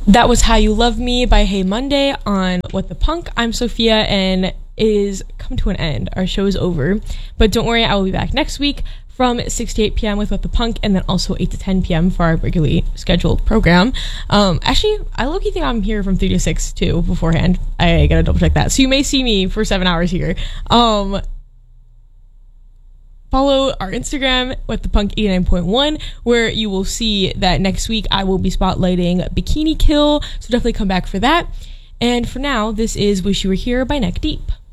That was How You Love Me by Hey Monday on What the Punk. I'm Sophia, and it is come to an end. Our show is over. But don't worry, I will be back next week from 6 to 8 p.m. with What the Punk, and then also 8 to 10 p.m. for our regularly scheduled program. Actually, I low-key think I'm here from 3 to 6, too, beforehand. I gotta double-check that. So you may see me for 7 hours here. Follow our Instagram, WhatThePunk89.1, where you will see that next week I will be spotlighting Bikini Kill, so definitely come back for that. And for now, this is Wish You Were Here by Neck Deep.